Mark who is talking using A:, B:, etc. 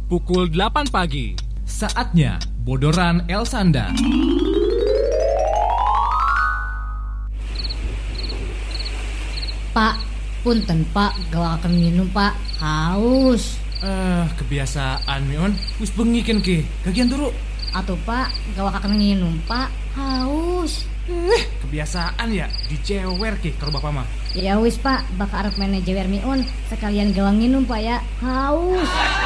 A: pukul 8 pagi.
B: Saatnya Bodoran Elsanda.
C: Pak, punten Pak, gawakan minum Pak, haus.
B: Kebiasaan mi on, wis bengiken ke, kagian turu.
C: Atau Pak, gawakan minum Pak, haus.
B: Kebiasaan ya, dicewer ke kalau bapak mah.
C: Ya wis Pak, baka arep manajewer mi on, sekalian gawang minum Pak ya, haus.